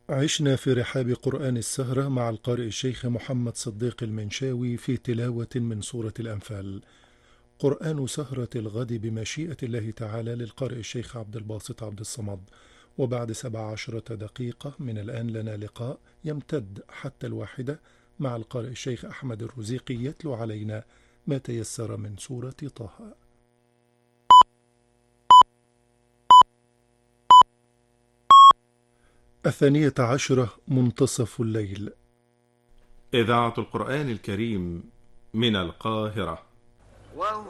عشنا في رحاب قرآن السهرة مع القارئ الشيخ محمد صديق المنشاوي في تلاوة من سورة الأنفال. قرآن سهرة الغد بمشيئة الله تعالى للقارئ الشيخ عبد الباسط عبد الصمد. وبعد 17 دقيقة من الآن لنا لقاء يمتد حتى 1 مع القارئ الشيخ أحمد الرزيقي يتلو علينا ما تيسر من سورة طه. 12 منتصف الليل. إذاعة القرآن الكريم من القاهرة.